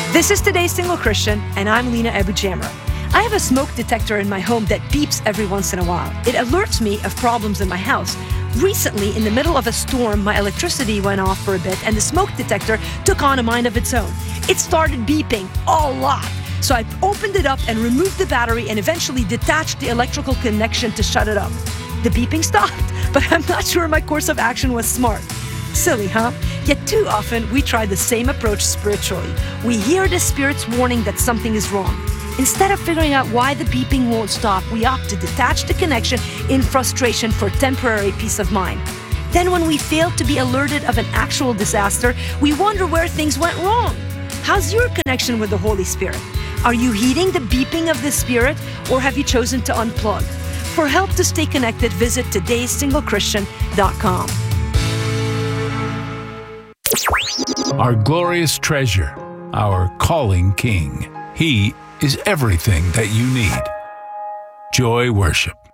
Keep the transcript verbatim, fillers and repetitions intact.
This is Today's Single Christian, and I'm Lena Abu Jamra. I have a smoke detector in my home that beeps every once in a while. It alerts me of problems in my house. Recently, in the middle of a storm, my electricity went off for a bit, and the smoke detector took on a mind of its own. It started beeping a lot. So I opened it up and removed the battery and eventually detached the electrical connection to shut it up. The beeping stopped, but I'm not sure my course of action was smart. Silly, huh? Yet too often, we try the same approach spiritually. We hear the Spirit's warning that something is wrong. Instead of figuring out why the beeping won't stop, we opt to detach the connection in frustration for temporary peace of mind. Then when we fail to be alerted of an actual disaster, we wonder where things went wrong. How's your connection with the Holy Spirit? Are you heeding the beeping of the Spirit, or have you chosen to unplug? For help to stay connected, visit todays single christian dot com. Our glorious treasure, our calling King. He is everything that you need. Joy Worship.